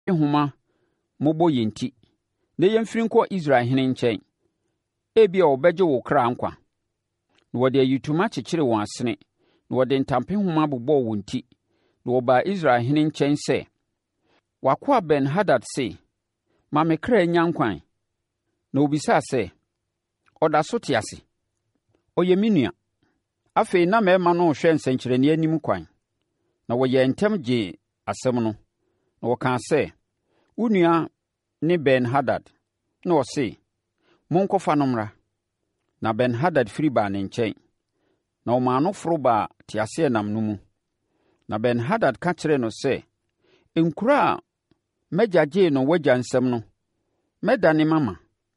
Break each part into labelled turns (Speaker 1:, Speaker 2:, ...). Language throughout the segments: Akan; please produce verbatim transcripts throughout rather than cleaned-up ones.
Speaker 1: homa mobo yenti na yɛmfiri nkɔ Israel hene nkyɛn ebia ɔbɛgye wo kra nkwa na wɔde ayituma kyekyere wɔn asene na wɔde ntampehoma bobɔ wɔn ti na wɔba Israel hene nkyɛn sɛ wakoa Ben-Hadad se ma me kra nya nkwan na obisa sɛ ɔda so te ase ɔyɛ me nua afei na mɛma no hwɛ nsɛnkyerɛnne anim kwan na wɔyɛ ntɛm gye asɛm no na wɔka sɛ wo nua ne Ben-Hadad na ɔse monkɔfa no mmra na Ben-Hadad firi baa ne nkyɛn na ɔmaa no foro baa teaseɛnam no mu na Ben-Hadad ka kyerɛɛ no sɛ nkuro a mɛgya gyee no wagya nsɛm no mɛda ne mama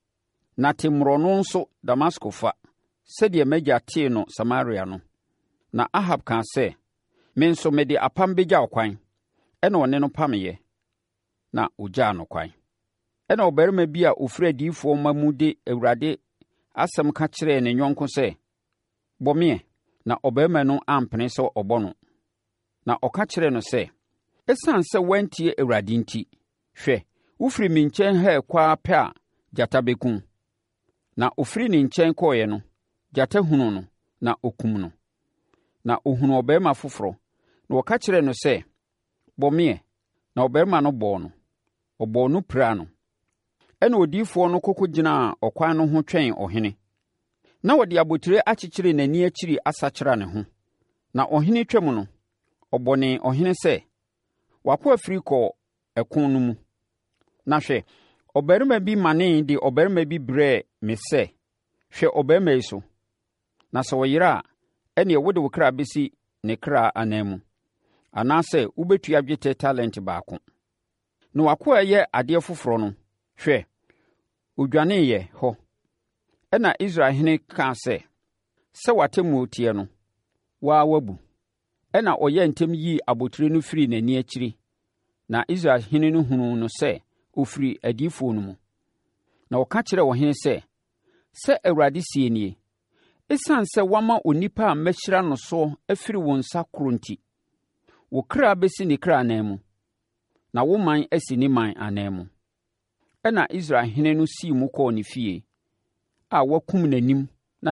Speaker 1: na te mmorɔno nso Damasko fa sɛdeɛ mɛgya tee no Samaria no. Na Ahab kaa sɛ me nso mede apam bɛgya wo kwan ɛna ɔne no pameyɛ na ɔgyaa no kwan. Ɛna ɔbarima bi a ɔfiri adiyifoɔ ma mu de Awurade asɛm ka kyerɛɛ ne yɔnko sɛ bɔmeɛ na ɔbarima no ampene sɛ ɔbɔ no na ɔka kyerɛɛ no sɛ ɛsiane sɛ wantie Awurade nti hwɛ wofiri me nkyɛn ha ɛkɔa pɛ a gyata bɛkum na ofiri ne nkyɛn kɔɔeɛ no gyata hunu no na okum no na ohunu ɔbarima foforɔ na ɔka kyerɛɛ no sɛ bɔmeɛ na ɔbarima no bɔɔ no ɔbɔɔ no pira no ɛna odiyifoɔ no kɔkɔ gyinaa ɔkwan no ho twɛn ɔhene na wɔde abotire akyekyere n'ani akyiri asakyera ne ho na ɔhene twam no ɔbɔne ɔhene sɛ wakɔ afiri kɔ ɛko no mu na hwɛ ɔbarima bi mane de ɔbarima bi brɛ me sɛ hwɛ ɔbarima yi so na sɛ ɔyera a ɛnneɛ wode wo kra bɛsi ne kra anan mu anaasɛ wobɛtua dwetɛ talent baako na wakɔ ɛyɛ adeɛ foforɔ no hwɛ odwaneeɛ hɔ ɛna Israel hene kaa sɛ sɛ watemmuo tie no waa wabu ɛna ɔyɛ ntɛm yii abotire no firi n'ani akyiri na Israel hene no hunu no sɛ ofiri adiyifoɔ no mu na ɔka kyerɛ ɔhene sɛ sɛ Awurade sie nie ɛsiane sɛ wama onipa a mɛhyira no so afiri wo nsa koro nti wo kra bɛsi ne kra anan mu na wo man asi ne man anan mu. Ɛna Israel hene no sii mu kɔɔ ne fie a wakum n'anim na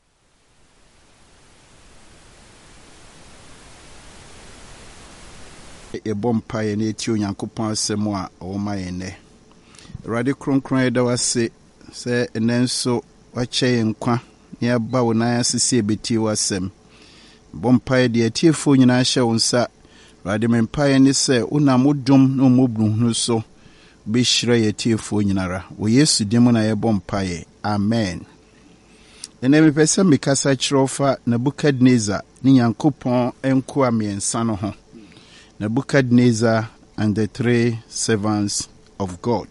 Speaker 2: yɛbɔ mpaeɛ na ɛtie Onyankopɔn asɛm a ɔwɔma yɛn nnɛ. Awurade kronkron yɛda wase sɛ ɛnɛ nso wakyɛ yɛn nkwa na yɛaba wo nan ase sɛ yɛbɛtie w'asɛm. Bɔ mpaeɛ deɛ atiefoɔ nyinaa hyɛ wo nsa. Awurade me mpaeɛ ne sɛ wonam wo dom na mmɔborɔhunu so bɛhyira yɛ atiefoɔ nyinara. Wɔ Yesu din mu na yɛbɔ mpaeɛ. Amen. Ɛnɛ mepɛ sɛ mekasa kyerɛ fa Nebukadnezar ne Nyankopɔn nkoa mmiɛnsa no ho. Nebuchadnezzar and the three servants of God.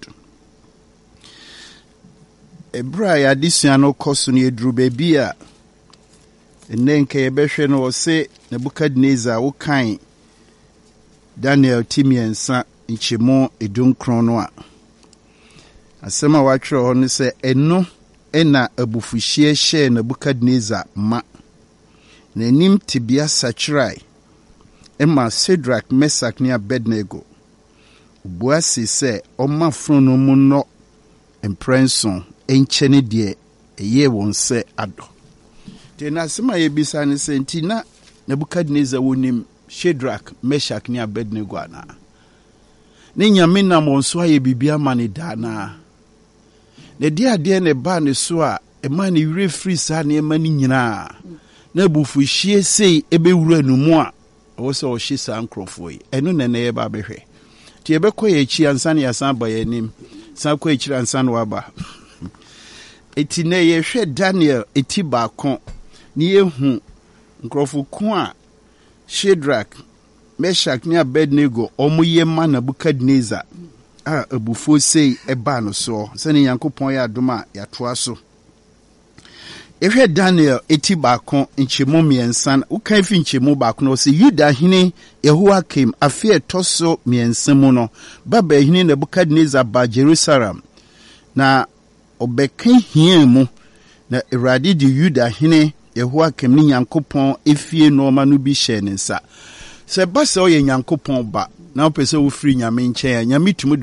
Speaker 2: Ebra ya disua no koso ne eduru baabi a enne nka yɛbɛhwɛ no wɔse Nebuchadnezzar wo kan Daniel timiensa nkyemu edunkron no a asɛm a watwerɛ hɔ no sɛ ɛno ɛna abufuhye hyɛ Nebuchadnezzar ma n'anim tibia sakyrai Emma Shadrach, Meshach ne Abednego. Buasi se oma frono mu no emprenson enchene die eye won se ado. Te na sema ye bisa ne se nti na Nebukadnezar wonim Shadrach, Meshach ne Abednego ana. Ne nyame na mo nso aye bibia ma ne da na. Ne die ade ne ba ne so a e ma ne wire free sa ne ma ne nyina. Na bufuhie sei ebe wura no mu a also ɔhye saa nkurɔfoɔ yi ɛno na na yɛba bɛhwɛ nti yɛbɛkɔ yɛ akyi ansa ne yɛasan ba yɛ anim san kɔ akyiri ansa no waba ɛti na yɛhwɛ Daniel ɛti baako ne yɛhu nkurɔfoko a Shadrach, Meshach ne Abednego ɔmo yɛ ma Nebukadnezar a abufuo sei ɛbaa no so sɛne Nyankopɔn yɛ adom a yɛatoa so. Ehwe Daniel eti baako nkyemu miensan ukan fi nkyemu baako no se Yuda hene Yehoiakim afi etoso miensan mu no baba hene Nebukadnezar ba Jerusalem na obekan hia mu na Awurade di Yuda hene Yehoiakim ni Nyankopɔn efie no ma no bi hyɛ ne nsa se ba se o ye Nyankopɔn ba na opese wo firi nyame nkyɛn nyame tumi